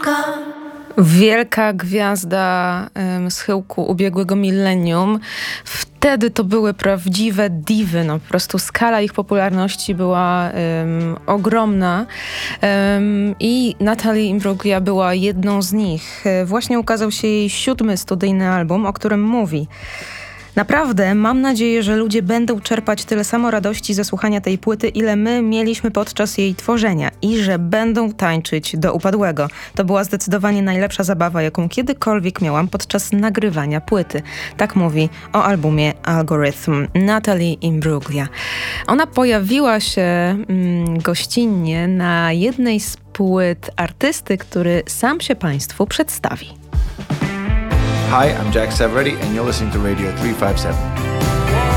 Wielka gwiazda schyłku ubiegłego millennium. Wtedy to były prawdziwe diwy, no po prostu skala ich popularności była ogromna i Natalie Imbruglia była jedną z nich. Właśnie ukazał się jej 7. studyjny album, o którym mówi: naprawdę mam nadzieję, że ludzie będą czerpać tyle samo radości ze słuchania tej płyty, ile my mieliśmy podczas jej tworzenia i że będą tańczyć do upadłego. To była zdecydowanie najlepsza zabawa, jaką kiedykolwiek miałam podczas nagrywania płyty. Tak mówi o albumie Algorythm Natalie Imbruglia. Ona pojawiła się gościnnie na jednej z płyt artysty, który sam się Państwu przedstawi. Hi, I'm Jack Severity and you're listening to Radio 357.